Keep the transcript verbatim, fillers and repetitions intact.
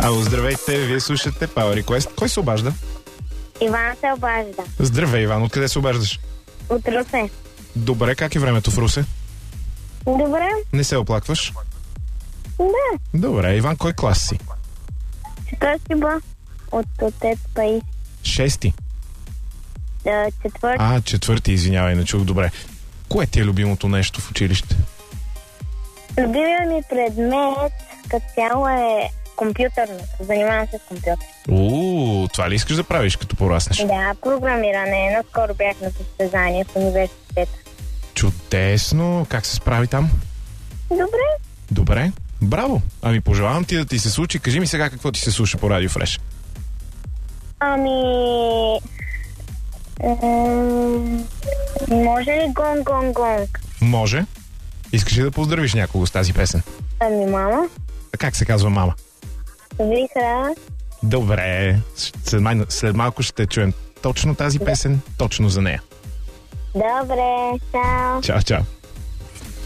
Ало, здравейте, вие слушате Power Request. Кой се обажда? Иван се обажда. Здравей, Иван, откъде се обаждаш? От Русе. Добре, как е времето в Русе? Добре. Не се оплакваш? Да. Добре, Иван, кой клас си? Четвърти ба. От отец Паис. Шести. Да, четвърти. А, четвърти, извинявай, не чух добре. Кое ти е любимото нещо в училище? Любимият ми предмет като цяло е компютърно. Занимавам се с компютър. Уу, това ли искаш да правиш, като пораснеш? Да, програмиране. Наскоро бях на състезание в университета. Чудесно! Как се справи там? Добре. Добре. Браво! Ами пожелавам ти да ти се случи. Кажи ми сега какво ти се слуша по Радио Фреш. Ами... м- може ли гонг, гонг, гонг? Може. Искаш ли да поздравиш някого с тази песен? Ами мама. А как се казва мама? Вихра. Добре. След, май, след малко ще чуем точно тази песен, точно за нея. Добре. Чао. Чао, чао.